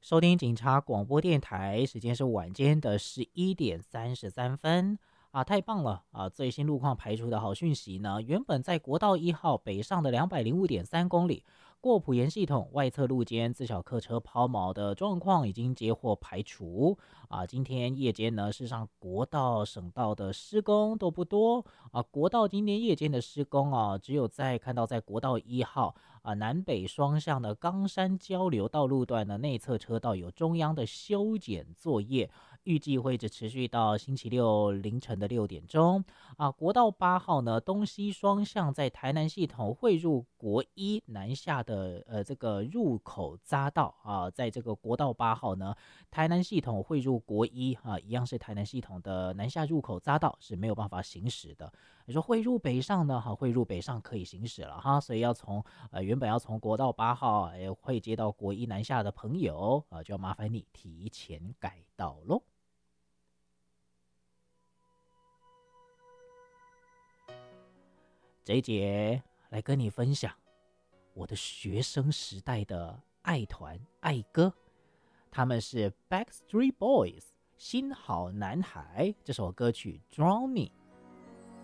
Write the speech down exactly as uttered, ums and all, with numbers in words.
收听警察广播电台，时间是晚间的十一点三十三分啊，太棒了啊！最新路况排除的好讯息呢，原本在国道一号北上的两百零五点三公里，过埔盐系统外侧路肩自小客车抛锚的状况已经接获排除啊。今天夜间呢，事实上国道、省道的施工都不多啊。国道今天夜间的施工啊，只有在看到在国道一号啊南北双向的冈山交流道路段的内侧车道有中央的修剪作业。预计会一直持续到星期六凌晨的六点钟啊。国道八号呢，东西双向在台南系统汇入国一南下的呃这个入口匝道啊，在这个国道八号呢，台南系统汇入国一啊，一样是台南系统的南下入口匝道是没有办法行驶的。你说汇入北上呢，哈，汇入北上可以行驶了哈，所以要从呃原本要从国道八号哎会接到国一南下的朋友啊，就要麻烦你提前改道喽。这一节来跟你分享我的学生时代的爱团爱歌，他们是 Backstreet Boys 新好男孩这首歌曲 Draw Me。